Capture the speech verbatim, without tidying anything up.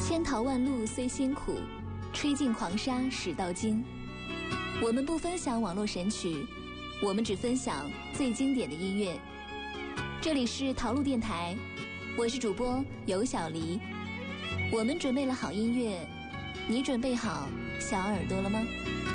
千淘万漉虽辛苦，吹尽黄沙始到金。我们不分享网络神曲，我们只分享最经典的音乐。这里是陶路电台，我是主播尤小黎。我们准备了好音乐，你准备好小耳朵了吗？